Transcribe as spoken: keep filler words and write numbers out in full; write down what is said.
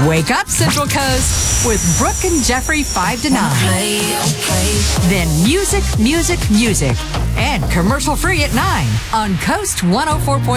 Wake up, Central Coast, with Brooke and Jeffrey five to nine. Then music, music, music. And commercial free at nine on Coast one oh four point five.